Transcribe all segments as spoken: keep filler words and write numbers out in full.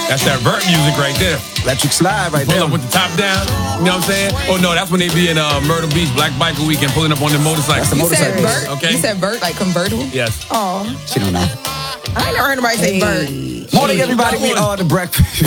That's that vert music right there. Electric slide right Pull there. up with the top down. You know what I'm saying? Oh, no, that's when they be in uh, Myrtle Beach, Black Biker Weekend, pulling up on the motorcycle. That's the You said motorcycle. vert? Okay. You said vert, like convertible? Yes. Oh, She don't know. I ain't never heard anybody say vert. Morning, everybody. We are the breakfast.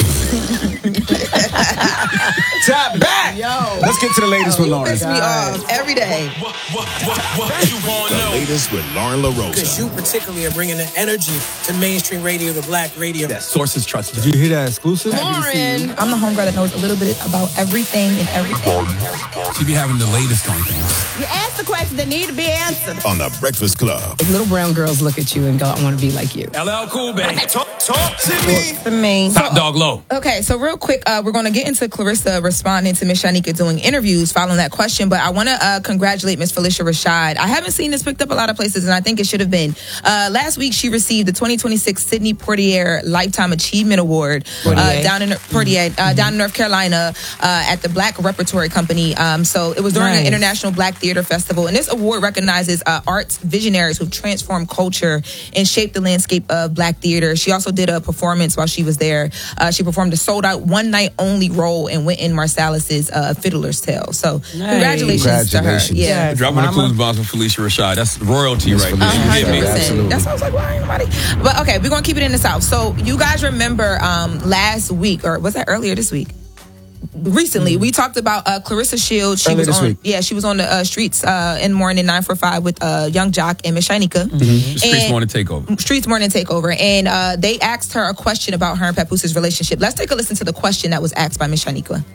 Top back. Yo. Let's get to the latest with Lauren. Piss me off every day. What, what, what, what you want to know? The latest with Lauren LaRosa. Because you particularly are bringing the energy to mainstream radio, the black radio. That sources trust. Did you hear that exclusive? Lauren. I'm the homegirl that knows a little bit about everything and everything. She be having the latest on things. You ask the questions that need to be answered. On the Breakfast Club. If little brown girls look at you and go, I want to be like you. L L Cool, baby. Talk, talk to me. For me. Top dog low. Okay, so real quick, uh, we're going to get into Clarissa responding to Miss Shanika doing interviews following that question, but I want to uh, congratulate Miss Felicia Rashad. I haven't seen this picked up a lot of places, and I think it should have been. Uh, last week, she received the twenty twenty-six Sidney Poitier Lifetime Achievement Award uh, down in Poitier, uh, mm-hmm. down in North Carolina uh, at the Black Repertory Company. Um, so it was during nice. an International Black Theater Festival, and this award recognizes uh, arts visionaries who've transformed culture and shaped the landscape of Black theater. She also did a performance while she was there. Uh, she performed a sold-out one-night-only role in Wynton Marsalis's uh, Fiddler's Tale. So Nice. congratulations, Congratulations. to her. Yeah. Yes, Dropping the mama. clues bombs for Felicia Rashad. That's royalty right there. A You hundred get me? percent. Absolutely. That's why I was like, why ain't nobody? But okay, we're gonna keep it in the South. So you guys remember um, last week, or was that earlier this week? Recently, we talked about uh, Clarissa Shields. She Earlier was this on, week. yeah, she was on the uh, streets uh, in morning nine four five with uh, Young Jock and Miss Shanika. The Streets And- Morning Takeover. Streets Morning Takeover, and uh, they asked her a question about her and Papooses' relationship. Let's take a listen to the question that was asked by Miss Shanika.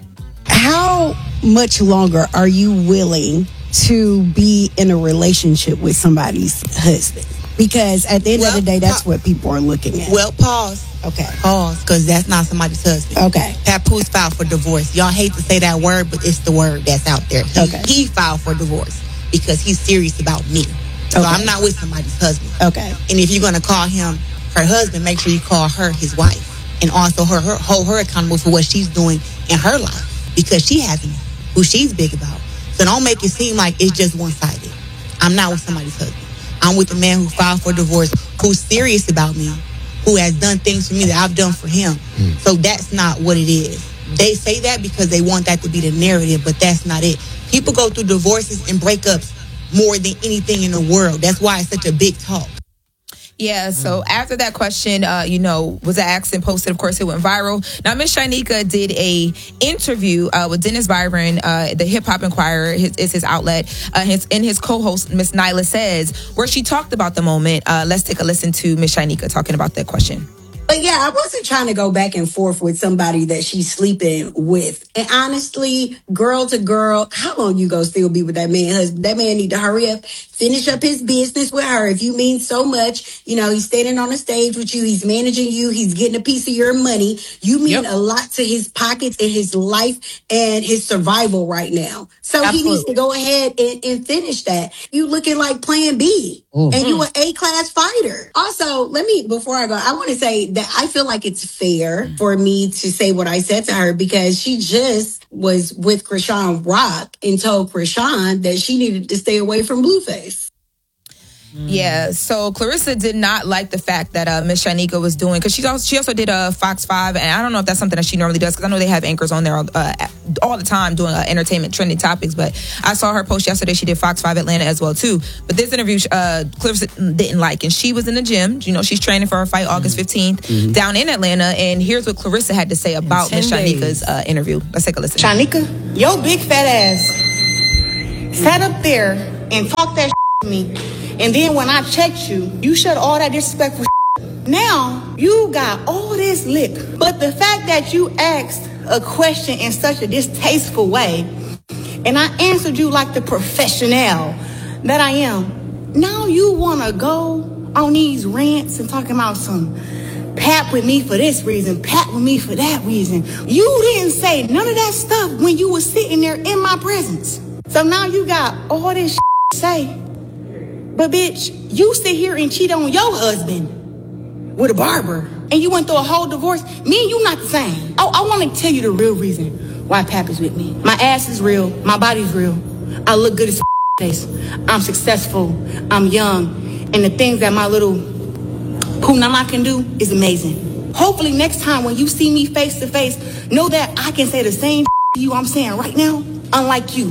How much longer are you willing to be in a relationship with somebody's husband? Because at the end Well, of the day, that's pa- what people are looking at. Well, pause. Okay. Pause, because that's not somebody's husband. Okay. Papoose filed for divorce. Y'all hate to say that word, but it's the word that's out there. He, Okay. he filed for divorce because he's serious about me. So Okay. I'm not with somebody's husband. Okay. And if you're going to call him her husband, make sure you call her his wife. And also her, her hold her accountable for what she's doing in her life, because she has him, who she's big about. So don't make it seem like it's just one-sided. I'm not with somebody's husband. I'm with a man who filed for divorce, who's serious about me, who has done things for me that I've done for him. Mm. So that's not what it is. They say that because they want that to be the narrative, but that's not it. People go through divorces and breakups more than anything in the world. That's why it's such a big talk. Yeah, so after that question, uh, you know, was asked and posted, of course, it went viral. Now, Miss Shanika did a interview uh, with Dennis Byron, uh, the Hip Hop Inquirer his, is his outlet, uh, his, and his co-host, Miss Nyla Says, where she talked about the moment. Uh, let's take a listen to Miss Shanika talking about that question. But yeah, I wasn't trying to go back and forth with somebody that she's sleeping with. And honestly, girl to girl, how long you gonna still be with that man husband? That man need to hurry up, finish up his business with her. If you mean so much, you know, he's standing on the stage with you, he's managing you, he's getting a piece of your money. You mean Yep. a lot to his pockets and his life and his survival right now. So he needs to go ahead and, and finish that. You looking like Plan B. Mm. And you an A-class fighter. Also, let me, before I go, I want to say that I feel like it's fair for me to say what I said to her, because she just was with Krishan Rock and told Krishan that she needed to stay away from Blueface. Yeah, so Clarissa did not like the fact that uh, Miss Shanika was doing, because she also she also did a uh, Fox five, and I don't know if that's something that she normally does, because I know they have anchors on there all, uh, all the time doing uh, entertainment trending topics. But I saw her post yesterday; she did Fox five Atlanta as well too. But this interview, uh, Clarissa didn't like, and she was in the gym. You know, she's training for her fight August fifteenth mm-hmm. down in Atlanta. And here's what Clarissa had to say about Miss Shanika's uh, interview. Let's take a listen. Shanika, your big fat ass sat up there and talked that to me. And then when I checked you, you shut all that disrespectful shit. Now, you got all this lip. But the fact that you asked a question in such a distasteful way, and I answered you like the professional that I am, now you want to go on these rants and talking about some pat with me for this reason, pat with me for that reason. You didn't say none of that stuff when you were sitting there in my presence. So now you got all this shit to say. But bitch, you sit here and cheat on your husband with a barber, and you went through a whole divorce. Me and you not the same. I, I want to tell you the real reason why Pap is with me. My ass is real. My body's real. I look good as face. I'm successful. I'm young. And the things that my little Punama can do is amazing. hopefully next time when you see me face to face, know that I can say the same to you I'm saying right now, unlike you.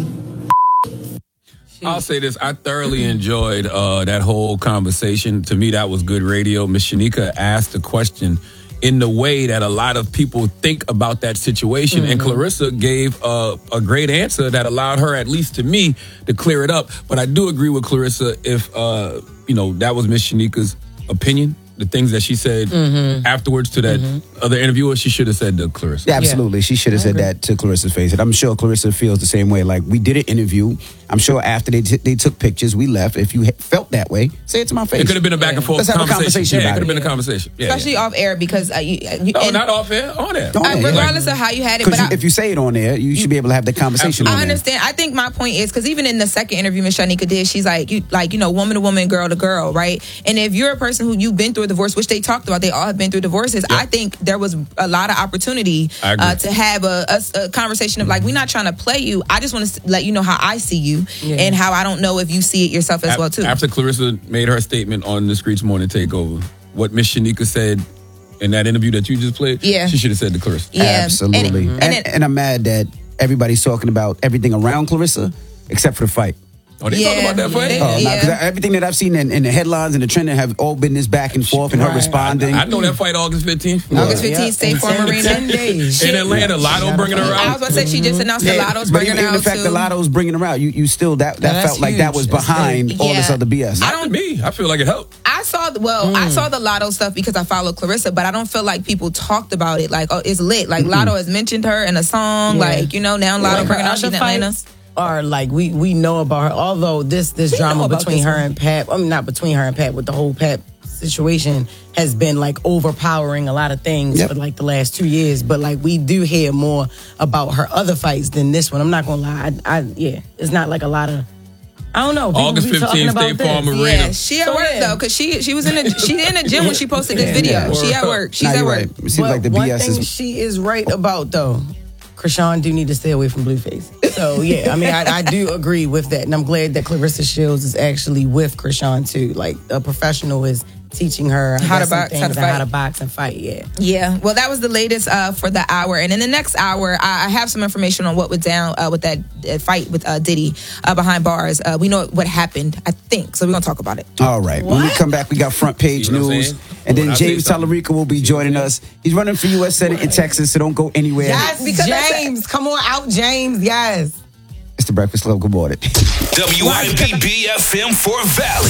I'll say this. I thoroughly enjoyed uh, that whole conversation. To me, that was good radio. Miss Shanika asked a question in the way that a lot of people think about that situation. Mm-hmm. And Clarissa gave uh, a great answer that allowed her, at least to me, to clear it up. But I do agree with Clarissa if, uh, you know, that was Miss Shanika's opinion. The things that she said mm-hmm. afterwards to that mm-hmm. other interviewer, she should have said to Clarissa. Yeah, absolutely. Yeah. She should have said that to Clarissa's face. And I'm sure Clarissa feels the same way. Like, we did an interview. I'm sure after they t- they took pictures, we left. If you felt that way, say it to my face. It could have been a back and forth Let's conversation. have a conversation yeah, about it could have it. been a conversation. Yeah, Especially yeah. off air because... Uh, you, you, no, and, not off air. On air. On uh, air. Regardless like, of how you had it. But you, I, if you say it on air, you should be able to have the conversation I on understand. There. I think my point is, because even in the second interview Miss Shanika did, she's like, you like, you know, woman to woman, girl to girl, right? And if you're a person who you've been through a divorce, which they talked about, they all have been through divorces, yep. I think there was a lot of opportunity uh, to have a, a, a conversation of like, we're not trying to play you. I just want to let you know how I see you yeah. and how I don't know if you see it yourself as At, well too. After Clarissa made her statement on the Screech Morning Takeover, what Miss Shanika said in that interview that you just played, yeah. she should have said to Clarissa. Yeah. Absolutely. And, and, and, and I'm mad that everybody's talking about everything around Clarissa except for the fight. Oh, they yeah, talking about that fight? They, oh, yeah. nah, everything that I've seen in, in the headlines and the trending have all been this back and forth and her right. responding. I, I know that fight August fifteenth. Yeah. August fifteenth, State yeah. Farm Arena. In Atlanta, Lotto bringing her out. I was about to say, she just announced yeah. the Lotto's but bringing even, her even out the fact too. that Lotto's bringing her out, you, you still, that, that yeah, felt like huge. that was behind yeah. all this other B S. Not I don't, to me. I feel like it helped. I saw, the, well, mm. I saw the Lotto stuff because I follow Clarissa, but I don't feel like people talked about it. Like, oh, it's lit. Like, mm-hmm. Lotto has mentioned her in a song. Yeah. Like, you know, now Lotto like bringing out she's in Atlanta. Or like we we know about her. Although this this we drama between this her one. and Pat, I mean not between her and Pat, with the whole Pat situation has been like overpowering a lot of things yep. for like the last two years. But like we do hear more about her other fights than this one. I'm not gonna lie. I, I yeah, it's not like a lot of. I don't know. August fifteenth, State Farm Arena. Yeah, she at so, work yeah. though, because she she was in the she in the gym when she posted this video. Yeah. She at work. She's nah, at work. Right. It seems but like the one B S thing is. She is right about though. Krishan do need to stay away from Blueface. So, yeah, I mean, I, I do agree with that. And I'm glad that Clarissa Shields is actually with Krishan, too. Like, a professional is teaching her how to box, how to, how to box and fight, yeah. Yeah, well, that was the latest uh, for the hour. And in the next hour, I, I have some information on what went down uh, with that uh, fight with uh, Diddy uh, behind bars. Uh, we know what happened, I think, so we're going to talk about it. All right. What? When we come back, we got front page news. And then James Tallarico will be joining us. He's running for U S Senate in Texas, so don't go anywhere. Yes, because James. Come on out, James. Yes. It's the Breakfast Club. Good morning. W I P B F M for Valley.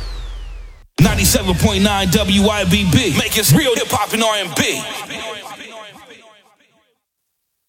ninety-seven point nine W I B B. Make it real hip hop and R and B.